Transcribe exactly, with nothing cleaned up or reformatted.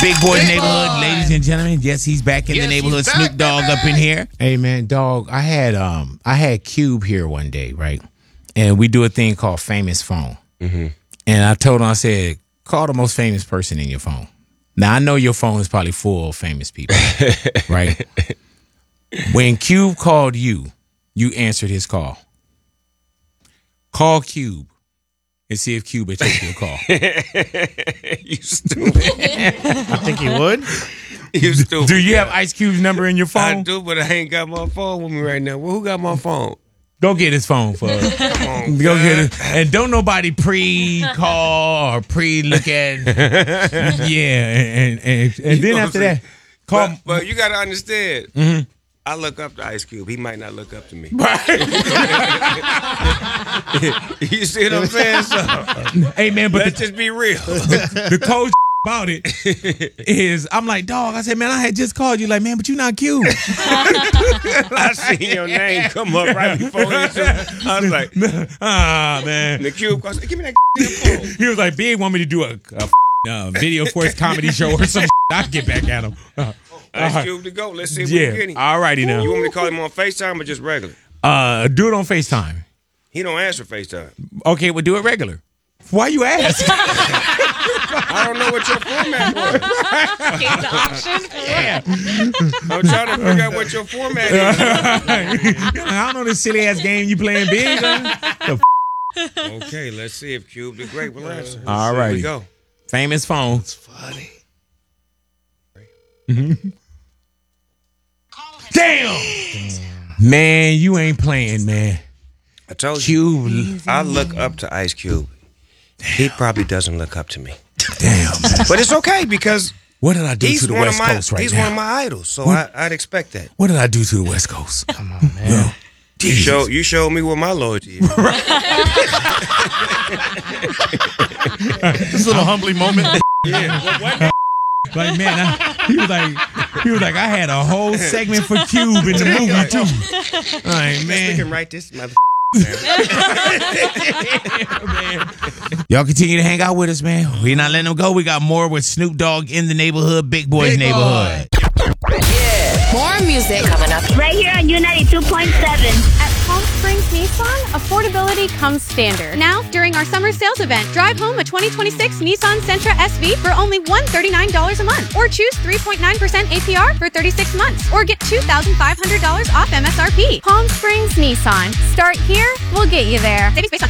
Big Boy's Neighborhood, ladies and gentlemen. Yes, he's back in yes, the neighborhood. Back, Snoop Dogg up in here. Hey man, dog. I had um I had Cube here one day, right? And we do a thing called Famous Phone. Mm-hmm. And I told him, I said, call the most famous person in your phone. Now I know your phone is probably full of famous people, right? When Cube called you, you answered his call. Call Cube and see if Cube would take your call. You stupid. I think he would. You stupid. Do you have Ice Cube's number in your phone? I do, but I ain't got my phone with me right now. Well, who got my phone? Go get his phone for us. Come on, Go get it. And don't nobody pre-call or pre-look at. Yeah, and and, and then after that, call. But, but you got to understand. Mm-hmm. I look up to Ice Cube. He might not look up to me. Right. You see what I'm saying? So, hey man, but let's the, just be real. The, the cold about it is, I'm like, dog. I said, man, I had just called you. Like, man, but you not Cube. I seen your name come up right before you. I was like, ah, man. The Cube calls, give me that phone. He was like, Big want me to do a, a uh, video force comedy show or some. I'll get back at him. Uh, Ice uh, Cube to go. Let's see if yeah. we can get him. All righty now. You want me to call him on FaceTime or just regular? Uh, do it on FaceTime. He don't answer FaceTime. Okay, well, do it regular. Why you ask? I don't know what your format was. Gave the option. Yeah. I'm trying to figure out what your format is. I don't know this silly ass game you playing, Big. The okay, let's see if Cube the Great will answer. All right. Here we go. Famous phone. It's funny. Mm-hmm. Damn. Damn. Man, you ain't playing, man. I told Cube. you, I look up to Ice Cube. Damn. He probably doesn't look up to me. Damn. But it's okay because what did I do he's to the one West of my, Coast right he's now? He's one of my idols, so I, I'd expect that. What did I do to the West Coast? Come on, man. Yo, you, show, you showed me what my loyalty is. This little humbling moment. Yeah. What, what? Like, man, I, he was like, he was like, I had a whole segment for Cube in the movie too. All right, man. We can write this mother. Y'all continue to hang out with us, man. We're not letting them go. We got more with Snoop Dogg in the neighborhood, Big Boy's Big Neighborhood. Boy. Yeah. More music coming up right here on U ninety-two point seven. At Palm Springs Nissan, affordability comes standard. Now, during our summer sales event, drive home a twenty twenty-six Nissan Sentra S V for only one hundred thirty-nine dollars a month. Or choose three point nine percent A P R for thirty-six months. Or get two thousand five hundred dollars off M S R P. Palm Springs Nissan. Start here, we'll get you there. Savings based on